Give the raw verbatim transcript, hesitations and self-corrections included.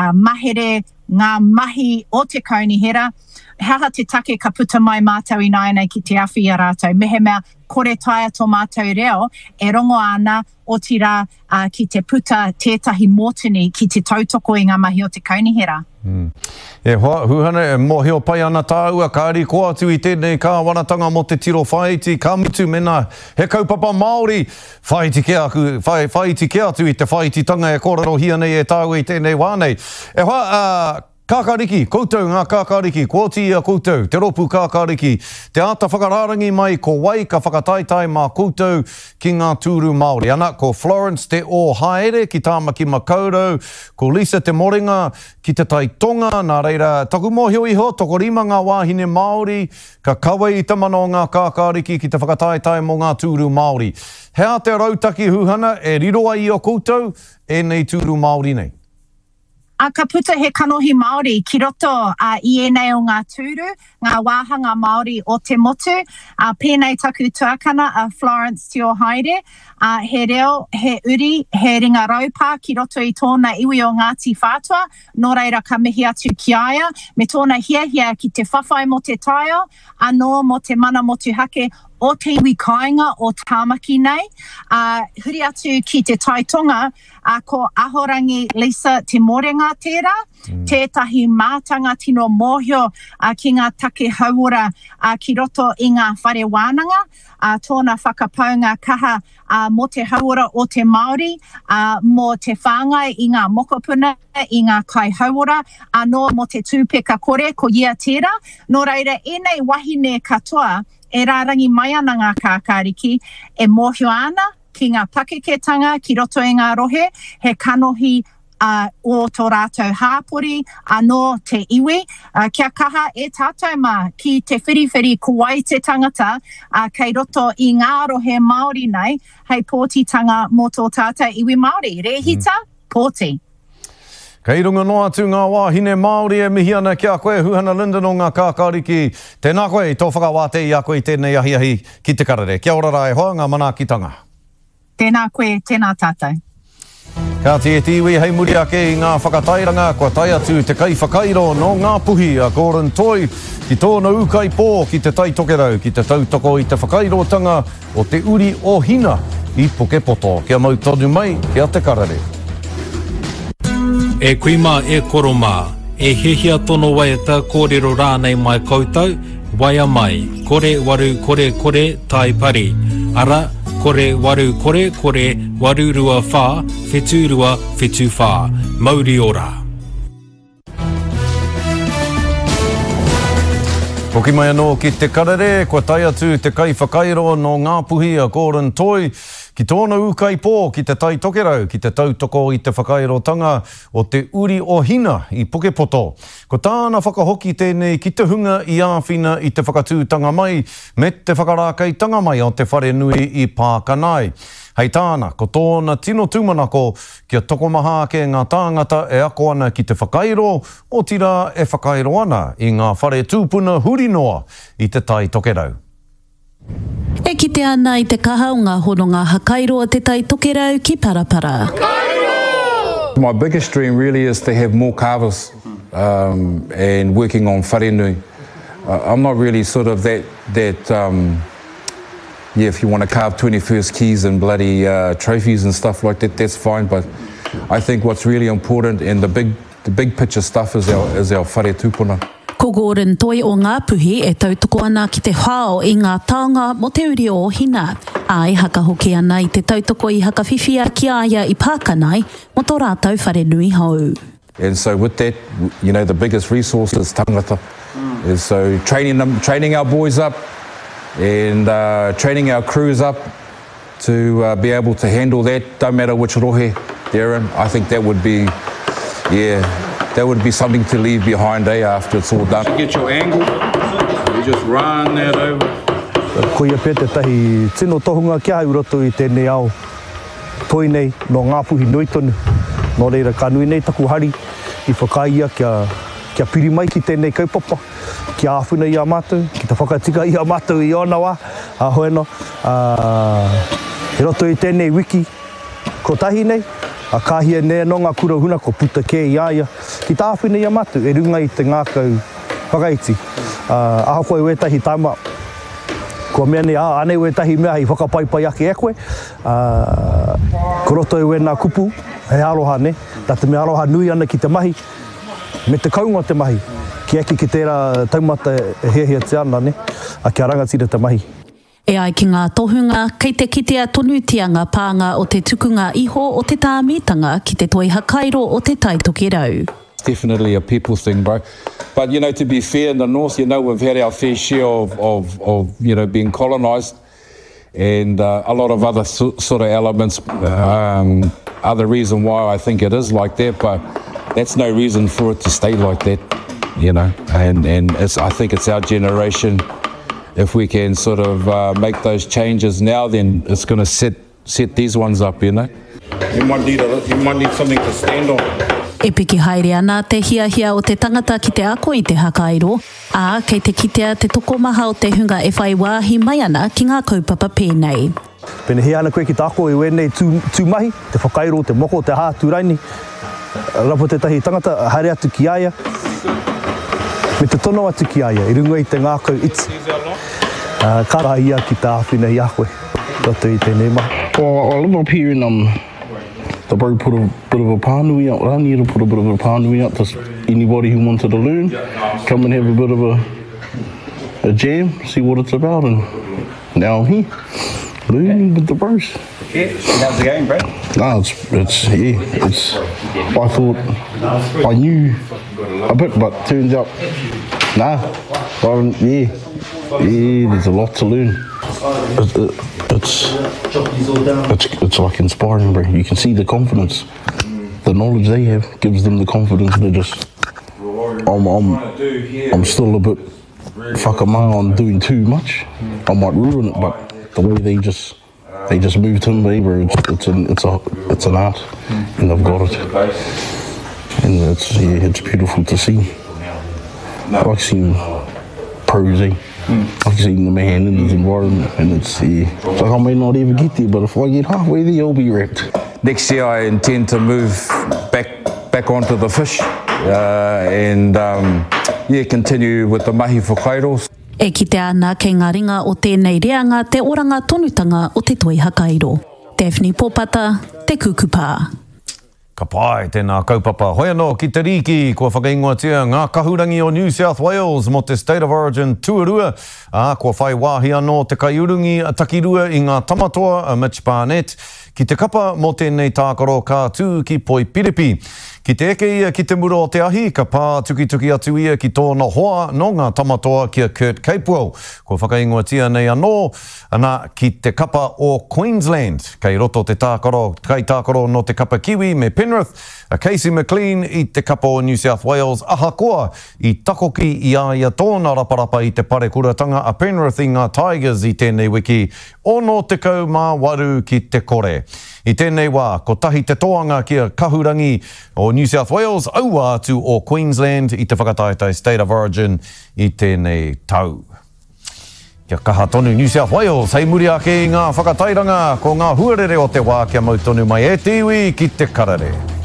uh, mahere ngā mahi o te kaunihera. Haha te take ka puta mai mātou i nāi nei ki te awhi a rātou. Mehe mea kore taia tō mātou reo e rongo ana o tira uh, ki te puta tētahi mōtuni ki te tautoko i ngā mahi o te kaunihera. Mm. E hoa, huhane, e mohio pai ana tāua, ka ari ko atu i tēnei kāwanatanga mo te tiro whaiti, ka mitu mena he kaupapa Māori, whaiti ke, aku, whai, whaiti ke atu i te whaititanga e kōrero hia nei e tāua i tēnei wānei. E hoa, uh, kākāriki, koutou ngā kākāriki, kua tia koutou, te ropu kākāriki, te ata whakararangi mai ko wai ka whakataitai mā koutou ki ngā tūru Māori. Ana, ko Florence te o haere ki Tāmaki Makaurau, ko Lisa te moringa ki te Taitonga, nā reira, taku mōhio iho, toko rima ngā wāhine Māori, ka kawa i tamano ngā kākāriki ki te whakataitai mō ngā tūru Māori. Hea te rautaki huhana, e riroa i o koutou, e nei tūru Māori nei. A ka puta he kanohi Māori ki roto uh, i enei o ngā tūru, ngā wāhanga Māori o te motu, uh, pēnei taku tuakana a uh, Florence te o haere, uh, he reo, he uri, he ringa raupā ki roto i tōna iwi o Ngāti Whātua, nō reira ka mihi atu ki aia, me tōna hiahia ki te whawhai mo te taio, anō mo te mana motu hake, o te iwi kāinga o Tāmaki nei, uh, huri atu ki te Taitonga, uh, ko ahorangi Lisa te morenga tērā, mm. tētahi mātanga tino mōhio uh, ki ngā take hauora uh, ki roto i ngā whare wānanga, uh, tōna whakapaunga kaha uh, mo te hauora o te Māori, uh, mo te whāngai i ngā mokopuna, i ngā kai hauora, anō mo te tūpeka kore ko ia tērā, nō reira enei wahine katoa, e rārangi mai ana ngā kākāriki, e mōhio ana ki ngā pakeketanga ki roto i ngā rohe, he kanohi uh, o tō rātou hāpori, anō te iwi, uh, kia kaha e tātou mā ki te whiriwhiri kuai te tangata, uh, kei roto i ngā rohe Māori nei, hei pōtitanga mō tō tātou iwi Māori. Rehita, mm. pōti. Kei runga no atu ngā wāhine Māori e mihi ana ki a koe, Huhana Linden o ngā kākāriki. Tēnā koe, tō whakawāte i a koe tēnei ahi ahi ki te karere. Kia ora rai hoa, ngā manaakitanga. Tēnā koe, tēnā tātou. Ka te e tiwi hei muri ake i ngā whakatairanga, kua tai atu te kai whakairo no ngā puhi a Gordon Toy, ki tōna ukai pō ki te tai tokerau, ki te tautoko i te whakairotanga o te uri o hina i Pukepoto. Kia mau tonu mai, kia te karere. E kuima e koroma, e hehia tono waiata kōrero rānei mai koutou, waia mai, kore waru kore kore tai pari. Ara, kore waru kore kore waru rua whā, whetu rua whetu whā. Mauri ora. Hoki mai anō ki te karere, kua tai atu te kai whakairo no ngā puhi a Gordon Toy, ki tōna ukai pō ki te tai tokerau, ki te tautoko i te whakairotanga o te uri o hina i Pukepoto. Ko tāna whakahoki tēnei ki te hunga i āwhina i te whakatūtanga mai, me te whakarākeitanga mai o te whare nui i Pākanai. Hei tāna, ko tōna tino tūmanako kia tokomaha ke ngā tāngata e ako ana ki te whakairo, o tira e whakairo ana i ngā whare tūpuna huri noa i te tai tokerau. E kite ana i te kaha o ngā horonga hakairo a te tai tokerau ki Parapara. My biggest dream really is to have more carvers um, and working on wharenui. Uh, I'm not really sort of that, that um, yeah, if you want to carve twenty-first keys and bloody uh, trophies and stuff like that, that's fine. But I think what's really important and the big, the big picture stuff is our, is our whare tūpuna. Ko Gordon Toy o ngā puhi e tautoko ana ki te whao i ngā taonga mo te uri o hina. Ai haka hoki ana i te tautoko i haka whiwhia ki aia i Pākanai mo tō rātau whare nui hau. And so with that, you know, the biggest resource is tangata. Mm. And so training them, training our boys up and uh, training our crews up to uh, be able to handle that, don't matter which rohe they're in. I think that would be, yeah, that would be something to leave behind eh, after it's all done. Get your angle, you just run that over. Ko ia pē te tahi tino tohunga kia au roto i tēnei ao toi nei no ngā puhi nui tonu. Nō reira ka nui nei taku hari i whakaia kia, kia piri mai ki tēnei kaupapa, kia āwhina i a mātou, ki te whakatika i a mātou i ona wā, a hoeno. Uh, he roto i tēnei wiki, ko tahi nei, A kāhia nea no ngā kura huna ko puta kē i aia. Ki tāwhine ia matu, e runga i te ngākau whakaiti. Uh, aha koe wetahi taima, kua mea ne a ane wetahi mea hei whakapaipai ake e koe. Uh, ko roto e wena kupu, he aloha ne, tā te mea aloha nui ana ki te mahi, me te kaunga te mahi. Ki eki ki tērā taumata e hehia te ana ne, a kia rangatira te mahi. E ai ki ngā tohunga, kei te kitea tonutianga pānga o te tukunga iho o te tāmitanga ki te toi hakairo o te taitoki rau. It's definitely a people thing, bro. But, you know, to be fair, in the north, you know, we've had our fair share of, of, of you know, being colonised and uh, a lot of other so, sort of elements. Um, other reason why I think it is like that, but that's no reason for it to stay like that, you know. And, and it's, I think it's our generation. If we can sort of uh, make those changes now, then it's going to set set these ones up, you know. You might need a, you might need something to stand on. E piki haere ana te hiahia o te tangata ki te ako i te hakairo, a kei te kitea te toko maha o te hunga e whai wāhi mai ana ki ngā kaupapa pēnei. Pene he ana koe ki te ako i wenei tū, tūmahi, te whakairo, te moko, te hā, tūraini. Rapo te tahi tangata, haere atu ki aia. Me te tono atu ki aia, i runga i te ngākau iti. Uh, kara ia ki tā whina i a koe. Roto i tēnei maha. Well, I live up here and um, the bro put a bit of a pānui out. Rani to put a bit of a pānui out to anybody who wanted to learn. Come and have a bit of a, a jam, see what it's about. And now I'm here, learning with the bros. Yeah, how's the game, bro? No, it's, it's, yeah, it's, I thought I knew a bit, but turns out, nah, I, yeah, yeah, there's a lot to learn. It, it, it's, it's, it's like inspiring, bro. You can see the confidence, the knowledge they have gives them the confidence to just, I'm, I'm, I'm still a bit whakamā on doing too much. I might ruin it, but the way they just, they just moved him, bro, it's, it's, an, it's, a, it's an art, and they've got it. And it's, yeah, it's beautiful to see. I like seeing pros, eh? Mm. I like seeing the man in his environment, and it's, yeah, it's like I may not ever get there, but if I get halfway there, I'll be wrapped. Next year I intend to move back back onto the fish uh, and um, yeah, continue with the mahi whakairos. E ki te ana kei ngā ringa o tēnei reanga te oranga tonutanga o te toi hakairo. Daphne Popata, te Kukupā. Ka pai tēnā kaupapa. Hoi anō ki te riki, kua whakaingoatia ngā kahurangi o New South Wales mo te State of Origin tuarua. A, kua whai wāhi anō te kaiurungi a takirua i ngā tamatoa a Mitch Barnett. Ki te kapa mo tēnei tākaro kātū ki Poipiripi. Ki te eke ia ki te muro o te ahi, ka pā tuki tuki atu ia ki tōna hoa no ngā tamatoa kia Kurt Capewell. Ko whakaingoatia nei anō, ana ki te kapa o Queensland. Kei roto te tākaro, kei tākaro no te kapa Kiwi me Penrith, a Casey McLean i te kapa o New South Wales, ahakoa i takoki i a ia tōna raparapa i te pare kuratanga a Penrith i ngā Tigers i tēnei wiki, ono te kau mā waru ki te kore. I tēnei wā, ko tahi te toanga kia kahurangi o New South Wales, au atu o Queensland i te whakataetai State of Origin i tēnei tau. Kia kaha tonu New South Wales, hei muri ake i ngā whakatairanga ko ngā huarere o te wā kia mautonu mai e tiwi ki te karare.